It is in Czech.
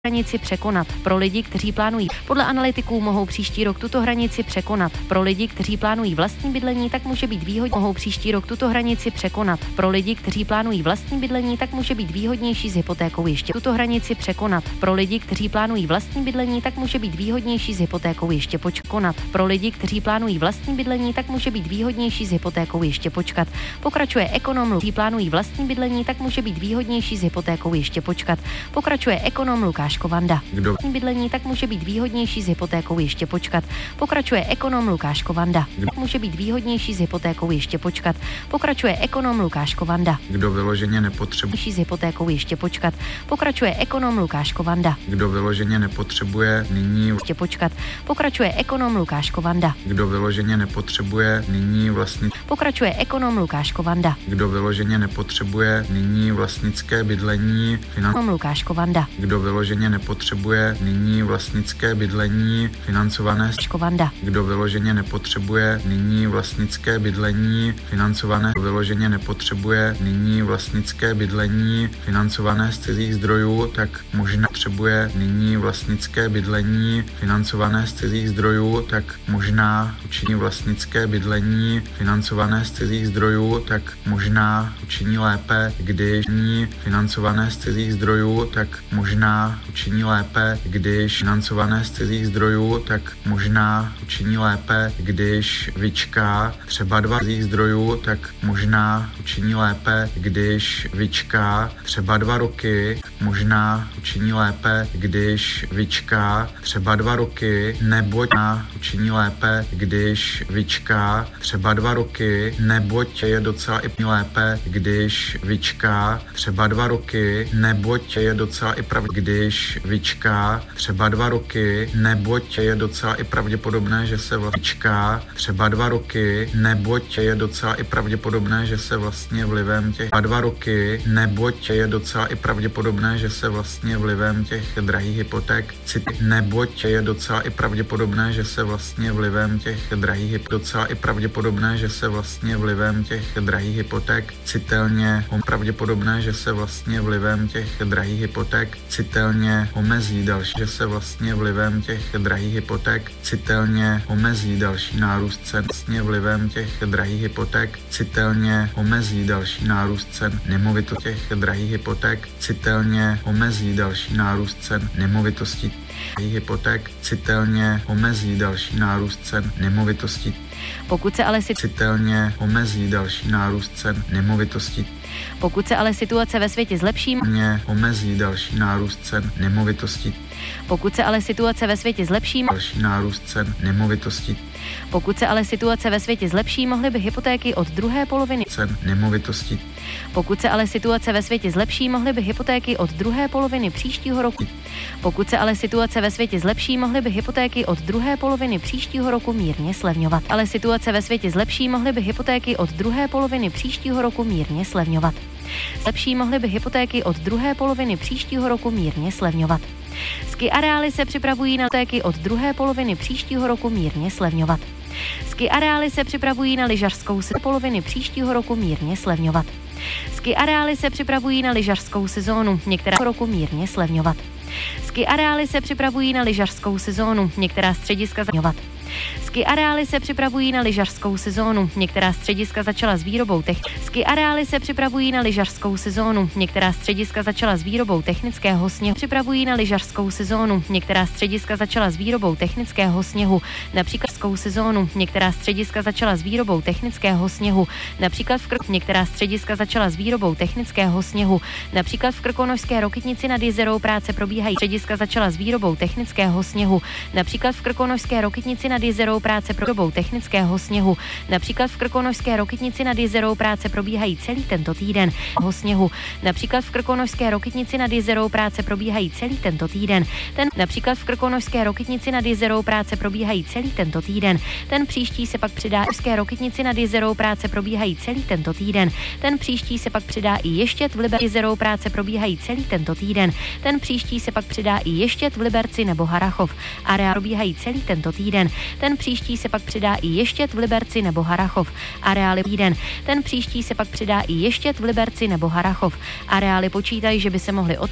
hranici překonat. Pro lidi, kteří plánují. Podle analytiků mohou příští rok tuto hranici překonat. Pro lidi, kteří plánují vlastní bydlení, tak může být výhodnější. Mohou příští rok tuto hranici překonat. Pro lidi, kteří plánují vlastní bydlení, tak může být výhodnější s hypotékou ještě. Tuto hranici překonat. Pro lidi, kteří plánují vlastní bydlení, tak může být výhodnější s hypotékou ještě počkat. Pro lidi, kteří plánují vlastní bydlení, tak může být výhodnější s hypotékou ještě počkat. Pokračuje ekonom, kteří plánují vlastní bydlení, tak může být výhodnější s hypotékou ještě počkat. Pokračuje ekonom Lukáš Kovanda. Kdo bydlení, tak může být výhodnější s hypotékou ještě počkat. Pokračuje ekonom Lukáš Kovanda. Může být výhodnější s hypotékou ještě počkat. Pokračuje ekonom Lukáš Kovanda. Kdo vyloženě nepotřebuje S hypotékou ještě počkat. Pokračuje ekonom Lukáš Kovanda. Kdo vyloženě nepotřebuje nyní Ještě počkat. Pokračuje ekonom Lukáš Kovanda. Kdo vyloženě nepotřebuje nyní vlastnit Pokračuje ekonom Lukáš Kovanda. Kdo vyloženě nepotřebuje nyní vlastnické bydlení Ekonom Lukáš Kovanda. Kdo vyloženě nepotřebuje nyní vlastnické bydlení financované Kovanda. Kdo vyloženě nepotřebuje nyní vlastnické bydlení financované Kdo vyloženě nepotřebuje nyní vlastnické bydlení financované z cizích zdrojů, tak možná potřebuje nyní vlastnické bydlení financované z cizích zdrojů, tak možná učiní vlastnické bydlení financované z cizích zdrojů, tak možná učiní lépe, když ní financované z cizích zdrojů, tak možná učiní lépe, když financované z cizích zdrojů, tak možná učiní lépe, když vyčká třeba 2 cizích zdrojů, tak možná učiní lépe, když vyčká třeba 2 roky, možná učiní lépe, když vyčká třeba 2 roky, neboť učiní lépe, když vyčká třeba 2 roky, neboť je docela i lépe, když vyčká třeba 2 roky, neboť je docela i když vyčká třeba 2 roky, neboť je docela i pravděpodobné, že se vyčká třeba 2 roky, neboť je docela i pravděpodobné, že se vlastně vlivem těch 2 roky, neboť je docela i pravděpodobné, že se vlastně vlivem těch drahých hypoték, neboť je docela i pravděpodobné, že se vlastně vlivem těch drahých docela i pravděpodobné, že se vlastně vlivem těch drahých hypoték citelně pravděpodobné, že se vlastně vlivem těch drahých hypoték citelně omezí další, že se vlastně vlivem těch drahých hypoték citelně omezí další nárůst cen, vlastně vlivem těch drahých hypoték citelně omezí další nárůst cen nemovitostí těch drahých hypoték citelně omezí další nárůst cen nemovitostí hypoték citelně omezí další nárůst cen nemovitostí. Pokud se ale citelně omezí další nárůst cen nemovitostí. Pokud se ale situace ve světě zlepší, omezí další nárůst cen nemovitostí. Pokud se ale situace ve světě zlepší, další nárůst cen nemovitostí. Pokud se ale situace ve světě zlepší, mohly by hypotéky od druhé poloviny cen nemovitostí. Pokud se ale situace ve světě zlepší, mohly by hypotéky od druhé poloviny příštího roku. Pokud se ale situace ve světě zlepší, mohly by hypotéky od druhé poloviny příštího roku mírně slevňovat. Ale situace ve světě zlepší, mohly by hypotéky od druhé poloviny příštího roku mírně slevňovat. Zlepší mohly by hypotéky od druhé poloviny příštího roku mírně slevňovat. Ski areály se připravují na hypotéky od druhé poloviny příštího roku mírně slevňovat. Ski areály se připravují na lyžařskou poloviny příštího roku mírně slevňovat. Ski areály se připravují na lyžařskou sezónu, některá roku mírně slevňovat. Ski areály se připravují na lyžařskou sezónu, některá střediska slevňovat. Ski areály se připravují na lyžařskou sezónu, některá střediska začala s výrobou Ski areály se připravují na lyžařskou sezónu, některá střediska začala s výrobou technického sněhu. Připravují na lyžařskou sezónu, některá střediska začala s výrobou technického sněhu, například sezónu, některá střediska začala s výrobou technického sněhu, například některá střediska začala s výrobou technického sněhu, například v Krkonošské Rokytnici nad Jizerou práce probíhají. Střediska začala s výrobou technického sněhu, například v Krkonošské Rokytnici nad Jizerou práce probíhají technického sněhu, například v Krkonošské Rokytnici nad Jizerou práce probíhají celý tento týden. Sněhu, například v Krkonošské Rokytnici nad Jizerou práce probíhají celý tento týden. Například v Krkonošské Rokytnici nad Jizerou práce probíhají celý tento týden. Ten příští se pak přidá v Rokytnici nad Jizerou práce probíhají celý tento týden. Ten příští se pak přidá i Ještěd v Liberci. Jizerou práce probíhají celý tento týden. Ten příští se pak přidá i Ještěd v Liberci nebo Harrachov. Areály probíhají celý tento týden. Ten příští se pak přidá i Ještěd v Liberci nebo Harrachov. Areály týden. Ten příští se pak přidá i Ještěd v Liberci nebo Harrachov. Areály počítají, že by se mohly